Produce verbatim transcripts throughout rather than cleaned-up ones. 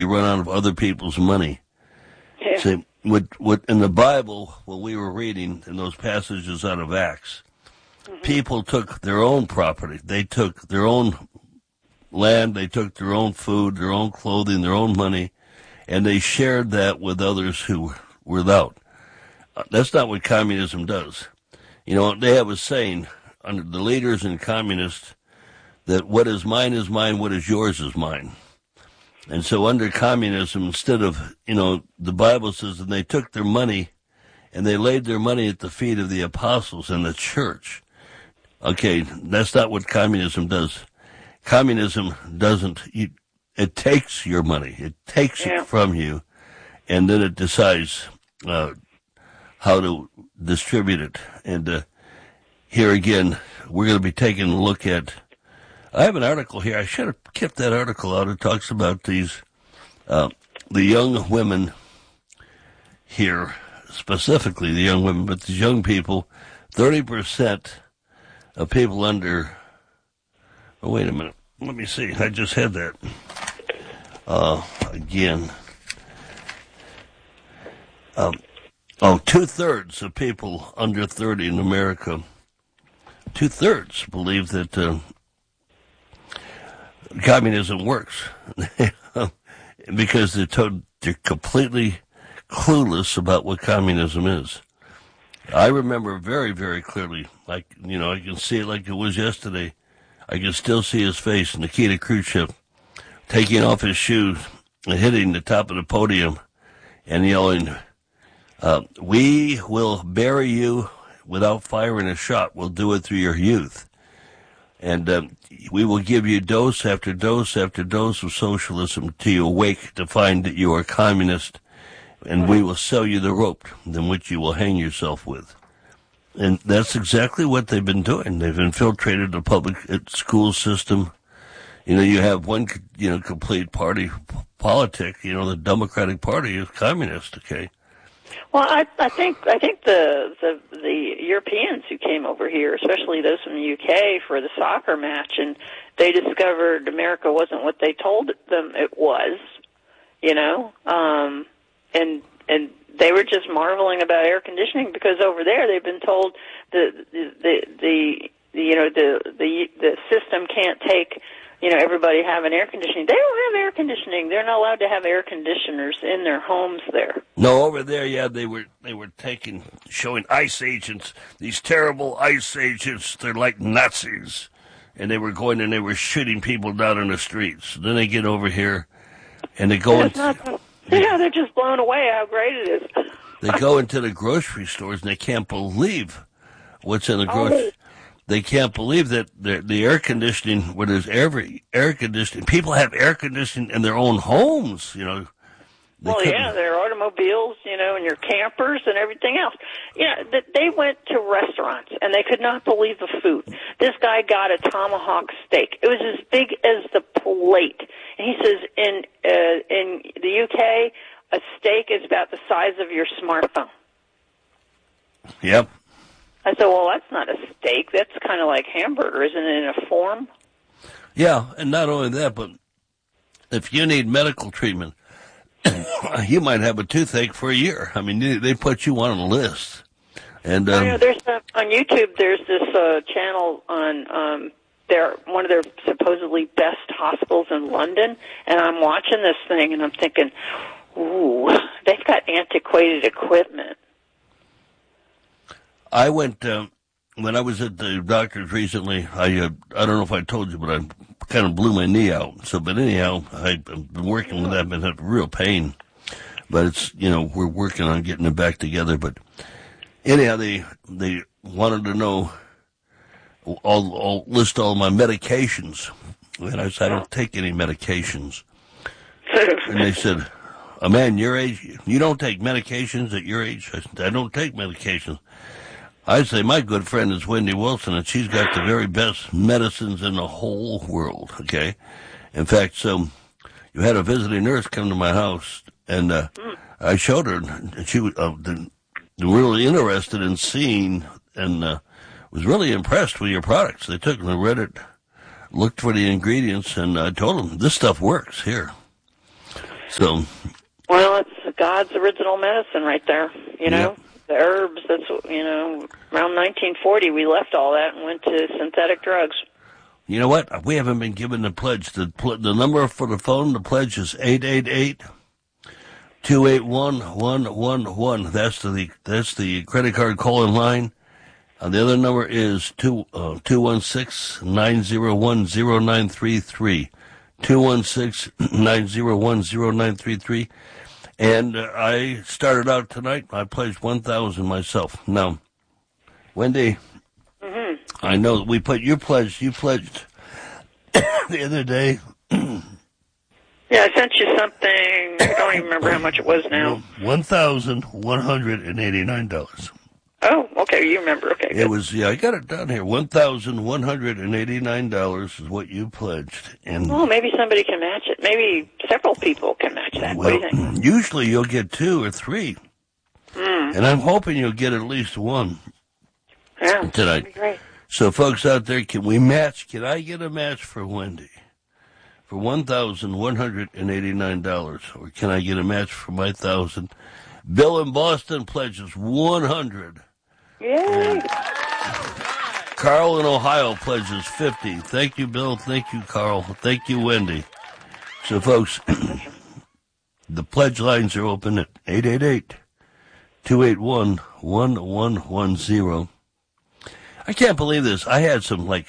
run out of other people's money. Yeah. See, what, what in the Bible, when we were reading in those passages out of Acts, mm-hmm. people took their own property. They took their own land, they took their own food, their own clothing, their own money, and they shared that with others who were without. Uh, that's not what communism does. You know, they have a saying under the leaders in communists that what is mine is mine, what is yours is mine. And so under communism, instead of, you know, the Bible says that they took their money and they laid their money at the feet of the apostles and the church. Okay, that's not what communism does. Communism doesn't, it, it takes your money. It takes yeah. it from you, and then it decides uh, how to distribute it. And uh, here again, we're going to be taking a look at, I have an article here. I should have kept that article out. It talks about these, uh, the young women here, specifically the young women, but these young people, thirty percent of people under, oh, wait a minute. Let me see. I just had that. Uh, again. Um, oh, two-thirds of people under thirty in America, two-thirds believe that uh, communism works because they're, to- they're completely clueless about what communism is. I remember very, very clearly, like, you know, I can see it like it was yesterday. I can still see his face, Nikita Khrushchev, taking off his shoes and hitting the top of the podium and yelling, uh, we will bury you without firing a shot. We'll do it through your youth. And um, we will give you dose after dose after dose of socialism till you awake to find that you are communist, and we will sell you the rope in which you will hang yourself with. And that's exactly what they've been doing. They've infiltrated the public school system. You know, you have one, you know, complete party politic. You know, the Democratic Party is communist, okay? Well, I, I think I think the, the the Europeans who came over here, especially those from the U K, for the soccer match, and they discovered America wasn't what they told them it was, you know, um, and and they were just marveling about air conditioning because over there they've been told the the the, the, the you know the the the system can't take, you know, everybody having air conditioning. They don't have air conditioning. They're not allowed to have air conditioners in their homes there. No, over there, yeah, they were they were taking, showing ICE agents, these terrible ICE agents. They're like Nazis, and they were going and they were shooting people down in the streets. Then they get over here, and they go into, not, yeah, they're just blown away how great it is. They go into the grocery stores and they can't believe what's in the grocery. Oh. They can't believe that the, the air conditioning, where there's every air conditioning, people have air conditioning in their own homes, you know. Well, couldn't. yeah, their automobiles, you know, and your campers and everything else. Yeah, you know, they went to restaurants and they could not believe the food. This guy got a tomahawk steak. It was as big as the plate. And he says in uh, in the U K, a steak is about the size of your smartphone. Yep. I said, well, that's not a steak. That's kind of like hamburger, isn't it, in a form? Yeah, and not only that, but if you need medical treatment, you might have a toothache for a year. I mean, they, they put you on a list. And um, you know, there's a, on YouTube, there's this uh, channel on um, their one of their supposedly best hospitals in London, and I'm watching this thing, and I'm thinking, ooh, they've got antiquated equipment. I went, um, when I was at the doctor's recently, I uh, I don't know if I told you, but I kind of blew my knee out. So, but anyhow, I've been working with that, been having real pain. But it's, you know, we're working on getting it back together. But anyhow, they they wanted to know, all, all list all my medications. And I said, I don't take any medications. And they said, a man your age, you don't take medications at your age? I said, I don't take medications. I say my good friend is Wendy Wilson, and she's got the very best medicines in the whole world, okay? In fact, so you had a visiting nurse come to my house, and uh, I showed her, and she was uh, really interested in seeing and uh, was really impressed with your products. They took and read it, looked for the ingredients, and I told them, this stuff works here. So, well, it's God's original medicine right there. You know, yep. The herbs. That's you know, around nineteen forty we left all that and went to synthetic drugs. You know what? We haven't been given the pledge. The the number for the phone, the pledge is eight eight eight, two eight one, one one one. That's the that's the credit card call-in line. Uh, the other number is two uh, two one six nine zero one zero nine three three. two one six nine zero one zero nine three three. And uh, I started out tonight. I pledged one thousand myself. Now, Wendy. Mm-hmm. I know we put you pledged. You pledged the other day. Yeah, I sent you something. I don't even remember how much it was now. One thousand one hundred and eighty-nine dollars. Oh, okay. You remember? Okay. It good. was. Yeah, I got it down here. One thousand one hundred and eighty-nine dollars is what you pledged. And well, maybe somebody can match it. Maybe several people can match that. Well, what do you think? Usually you'll get two or three, Mm. and I'm hoping you'll get at least one. Yeah, tonight. that'd be great. So, folks out there, can we match? Can I get a match for Wendy for one thousand one hundred and eighty-nine dollars, or can I get a match for my thousand? Bill in Boston pledges one hundred. Yay! Carl in Ohio pledges fifty. Thank you, Bill. Thank you, Carl. Thank you, Wendy. So, folks, the pledge lines are open at eight eight eight, two eight one, one one one zero. I can't believe this. I had some, like,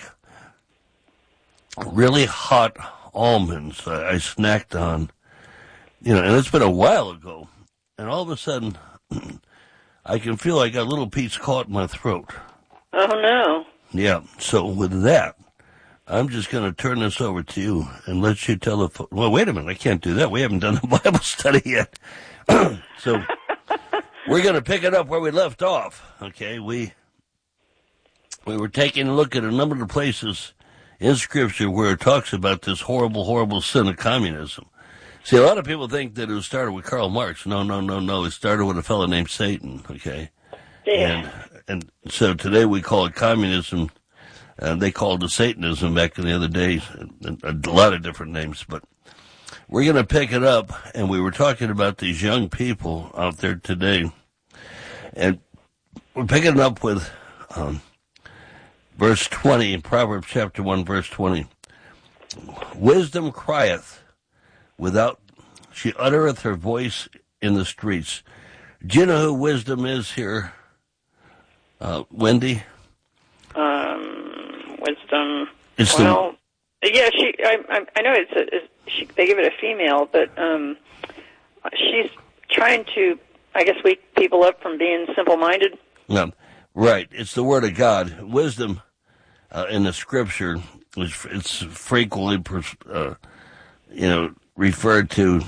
really hot almonds I, I snacked on, you know, and it's been a while ago. And all of a sudden, I can feel I got a little piece caught in my throat. Oh, no. Yeah, so with that, I'm just going to turn this over to you and let you tell the... Well, wait a minute, I can't do that. We haven't done the Bible study yet. So we're going to pick it up where we left off, okay? We... We were taking a look at a number of places in Scripture where it talks about this horrible, horrible sin of communism. See, a lot of people think that it started with Karl Marx. No, no, no, no. It started with a fellow named Satan, okay? Yeah. And, and so today we call it communism. And they called it Satanism back in the other days. A lot of different names. But we're going to pick it up. And we were talking about these young people out there today. And we're picking it up with... Um, Verse twenty, in Proverbs chapter one, verse twenty. Wisdom crieth without, she uttereth her voice in the streets. Do you know who wisdom is here, uh, Wendy? Um, wisdom. It's well, the... yeah, she. I, I, I know it's. A, it's she, they give it a female, but um, she's trying to, I guess, wake people up from being simple-minded. No, right. It's the Word of God. Wisdom uh, in the Scripture is it's frequently, uh, you know, referred to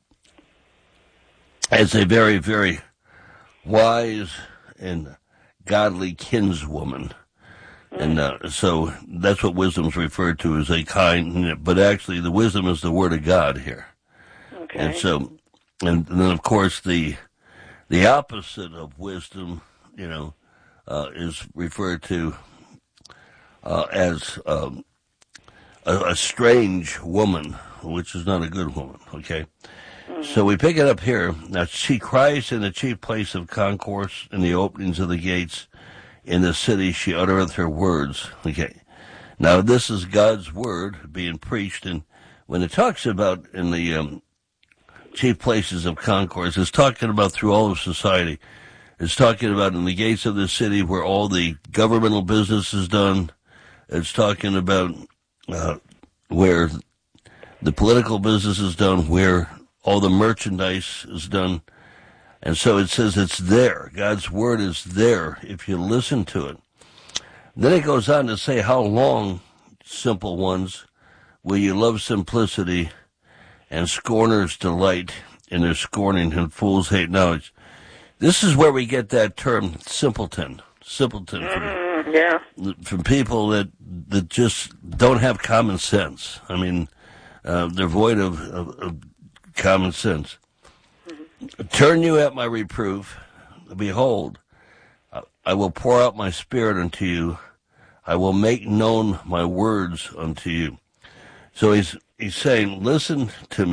as a very, very wise and godly kinswoman. And uh, so that's what wisdom's referred to as a kind, but actually the wisdom is the Word of God here. Okay. And so, and then of course the the opposite of wisdom, you know, uh, is referred to uh, as um, a, a strange woman, which is not a good woman, okay? Mm-hmm. So we pick it up here. Now, she cries in the chief place of concourse, in the openings of the gates. In the city she uttereth her words. Okay. Now, this is God's word being preached, and when it talks about in the um, chief places of concourse, it's talking about through all of society. It's talking about in the gates of the city where all the governmental business is done. It's talking about uh, where the political business is done, where all the merchandise is done. And so it says it's there. God's word is there if you listen to it. Then it goes on to say, how long, simple ones, will you love simplicity, and scorners delight in their scorning, and fools hate knowledge. This is where we get that term simpleton. Simpleton from, mm, yeah. from people that, that just don't have common sense. I mean, uh, they're void of, of, of common sense. Turn you at my reproof. Behold, I will pour out my spirit unto you. I will make known my words unto you. So he's he's saying, listen to me,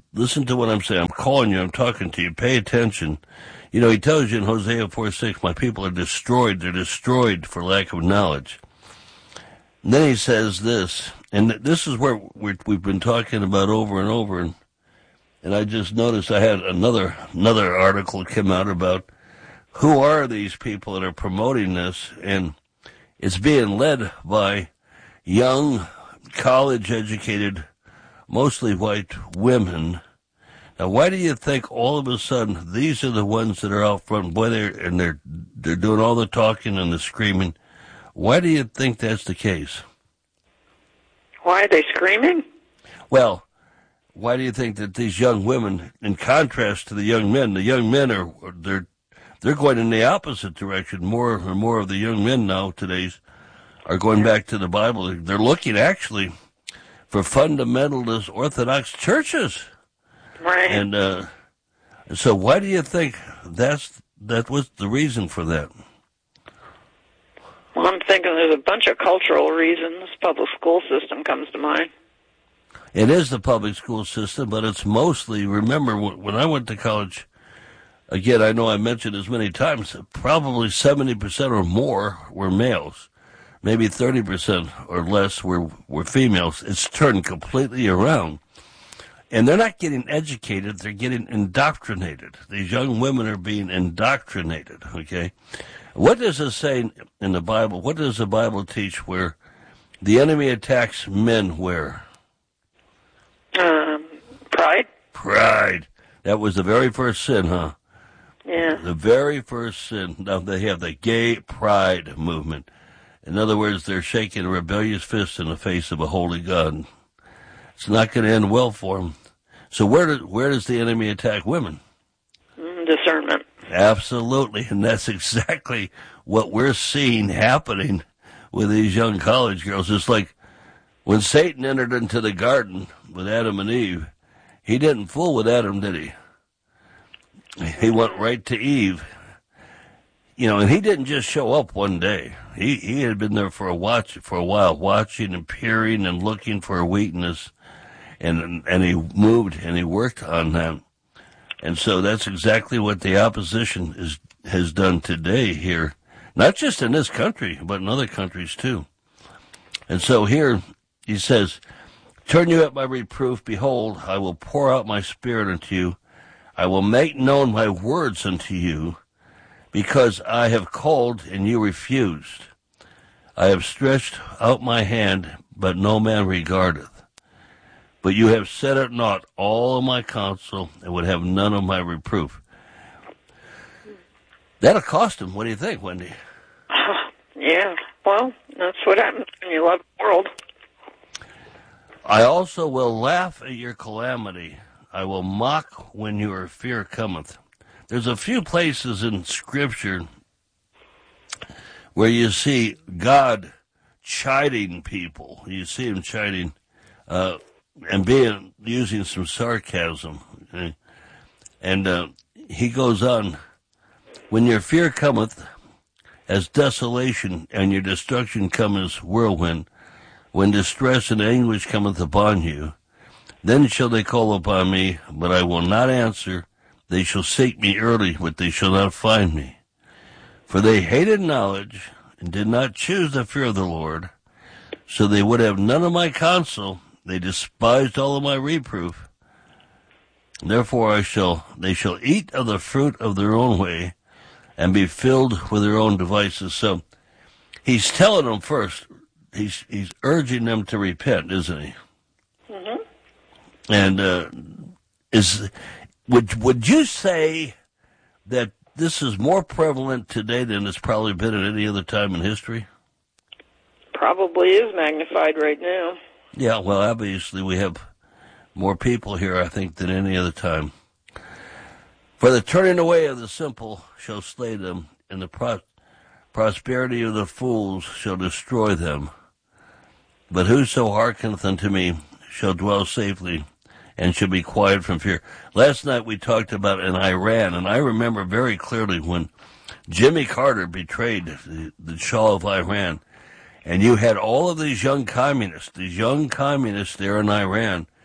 listen to what I'm saying. I'm calling you. I'm talking to you. Pay attention. You know, he tells you in Hosea four six, my people are destroyed. They're destroyed for lack of knowledge. And then he says this, and this is where we're, we've been talking about over and over, and, and I just noticed I had another another article come out about who are these people that are promoting this, and it's being led by young, college-educated, mostly white women. Now, why do you think all of a sudden these are the ones that are out front? Boy, they're and they're they're doing all the talking and the screaming. Why do you think that's the case? Why are they screaming? Well, why do you think that these young women, in contrast to the young men, the young men are they're they're going in the opposite direction. More and more of the young men now today's are going back to the Bible. They're looking actually for fundamentalist Orthodox churches. Right. And uh, so why do you think that's that was the reason for that? Well, I'm thinking there's a bunch of cultural reasons. Public school system comes to mind. It is the public school system, but it's mostly, remember, when I went to college, again, I know I mentioned this many times, probably seventy percent or more were males. Maybe thirty percent or less were, were females. It's turned completely around. And they're not getting educated, they're getting indoctrinated. These young women are being indoctrinated, okay? What does it say in the Bible? What does the Bible teach where the enemy attacks men where? Um, pride. Pride. That was the very first sin, huh? Yeah. The very first sin. Now they have the gay pride movement. In other words, they're shaking a rebellious fist in the face of a holy God. It's not going to end well for them. So where do, where does the enemy attack women? Discernment. Absolutely, and that's exactly what we're seeing happening with these young college girls. It's like when Satan entered into the garden with Adam and Eve, he didn't fool with Adam, did he? He went right to Eve. You know, and he didn't just show up one day. He he had been there for a watch for a while, watching and peering and looking for a weakness, and and he moved and he worked on that. And so that's exactly what the opposition is has done today here, not just in this country, but in other countries too. And so here he says, "Turn you at my reproof. Behold, I will pour out my spirit unto you. I will make known my words unto you, because I have called and you refused. I have stretched out my hand, but no man regardeth. But you have set at naught all of my counsel and would have none of my reproof." That'll cost him. What do you think, Wendy? Uh, yeah. Well, that's what happens when you love the world. "I also will laugh at your calamity. I will mock when your fear cometh." There's a few places in Scripture where you see God chiding people. You see him chiding uh, and being using some sarcasm. Okay? And uh, he goes on, "When your fear cometh as desolation, and your destruction cometh as whirlwind, when distress and anguish cometh upon you, then shall they call upon me, but I will not answer. They shall seek me early, but they shall not find me. For they hated knowledge, and did not choose the fear of the Lord, so they would have none of my counsel. They despised all of my reproof. Therefore I shall, they shall eat of the fruit of their own way, and be filled with their own devices." So he's telling them first, he's he's urging them to repent, isn't he? Mm-hmm. And uh, is would would you say that this is more prevalent today than it's probably been at any other time in history? Probably is magnified right now. Yeah, well, obviously we have more people here, I think, than any other time. "For the turning away of the simple shall slay them, and the pro- prosperity of the fools shall destroy them. But whoso hearkeneth unto me shall dwell safely, and shall be quiet from fear." Last night we talked about in Iran, and I remember very clearly when Jimmy Carter betrayed the, the Shah of Iran, and you had all of these young communists, these young communists there in Iran,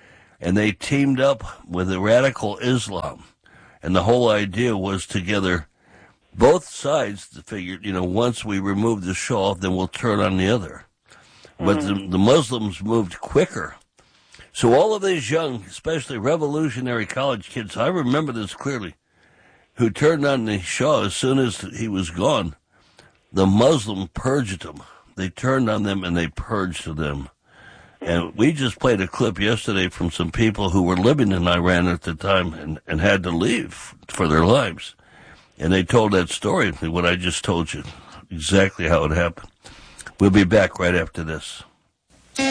and they teamed up with the radical Islam. And the whole idea was together, both sides figured, you know, once we remove the Shah, then we'll turn on the other. But mm-hmm. the, the Muslims moved quicker. So all of these young, especially revolutionary college kids, I remember this clearly, who turned on the Shah as soon as he was gone, the Muslim purged them. They turned on them and they purged them. And we just played a clip yesterday from some people who were living in Iran at the time and, and had to leave for their lives. And they told that story, what I just told you, exactly how it happened. We'll be back right after this.